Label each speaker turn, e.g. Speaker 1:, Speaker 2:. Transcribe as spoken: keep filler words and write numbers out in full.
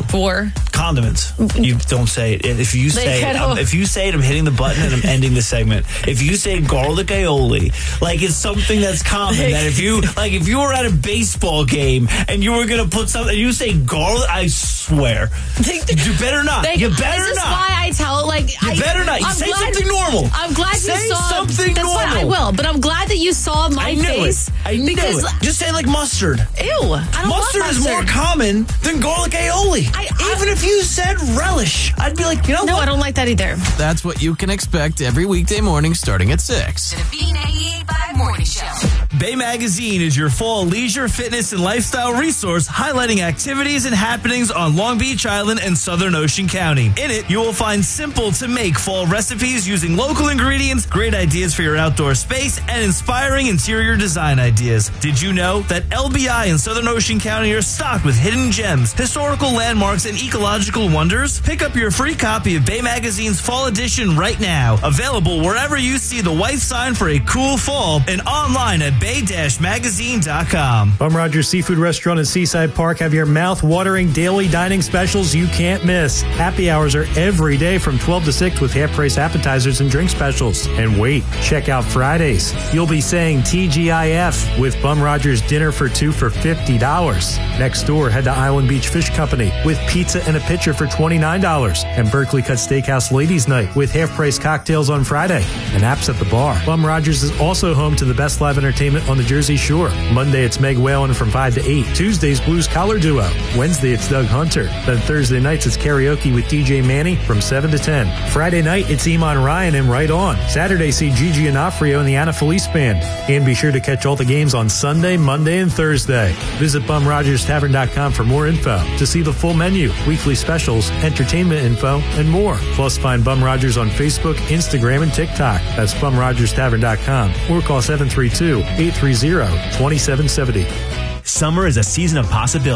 Speaker 1: to.
Speaker 2: For?
Speaker 1: Condiments. You don't say it. If you say it, I'm, if you say it, I'm hitting the button and I'm ending the segment. If you say garlic aioli, like it's something that's common. That if you like, if you were at a baseball game and you were gonna put something, you say garlic, I swear, you better not.
Speaker 2: They,
Speaker 1: you better
Speaker 2: this is
Speaker 1: not.
Speaker 2: why I tell like
Speaker 1: you
Speaker 2: I,
Speaker 1: better not. You
Speaker 2: I'm
Speaker 1: say
Speaker 2: glad,
Speaker 1: something normal.
Speaker 2: I'm glad
Speaker 1: say
Speaker 2: you saw
Speaker 1: something
Speaker 2: that's
Speaker 1: normal.
Speaker 2: What I will, but I'm glad that you saw my
Speaker 1: I knew
Speaker 2: face.
Speaker 1: It. I knew
Speaker 2: because,
Speaker 1: it. Just say like mustard.
Speaker 2: Ew. I don't
Speaker 1: mustard,
Speaker 2: mustard
Speaker 1: is more common than garlic aioli. I, I, Even if you said relish, I'd be like, you know
Speaker 2: no,
Speaker 1: what?
Speaker 2: No, I don't like that either.
Speaker 3: That's what you can expect every weekday morning starting at six.
Speaker 4: The B ninety-eight point five Morning Show.
Speaker 5: Bay Magazine is your fall leisure, fitness, and lifestyle resource highlighting activities and happenings on Long Beach Island and Southern Ocean County. In it, you will find simple-to-make fall recipes using local ingredients, great ideas for your outdoor space, and inspiring interior design ideas. Did you know that L B I and Southern Ocean County are stocked with hidden gems, historical landmarks, and ecological wonders? Pick up your free copy of Bay Magazine's Fall Edition right now. Available wherever you see the white sign for a cool fall and online at bay dash magazine dot com.
Speaker 6: Bum Rogers Seafood Restaurant in Seaside Park have your mouth-watering daily dining specials you can't miss. Happy hours are every day from twelve to six with half-price appetizers and drink specials. And wait, check out Fridays. You'll be saying T G I F with Bum Rogers dinner for two for fifty dollars. Next door, head to Island Beach Fish Company with pizza and a pitcher for twenty-nine dollars. And Berkeley Cut Steakhouse Ladies Night with half-price cocktails on Friday and apps at the bar. Bum Rogers is also home to the best live entertainment on the Jersey Shore. Monday, it's Meg Whalen from five to eight. Tuesday's Blues Collar Duo. Wednesday, it's Doug Hunter. Then Thursday nights, it's karaoke with D J Manny from seven to ten. Friday night, it's Iman Ryan and Right On. Saturday, see Gigi Anafrio and the Anna Felice Band. And be sure to catch all the games on Sunday, Monday, and Thursday. Visit bum rogers tavern dot com for more info to see the full menu, weekly specials, entertainment info, and more. Plus, find Bum Rogers on Facebook, Instagram, and TikTok. That's bum rogers tavern dot com or call seven three two, eight three zero, two seven seven zero.
Speaker 7: Summer is a season of possibility.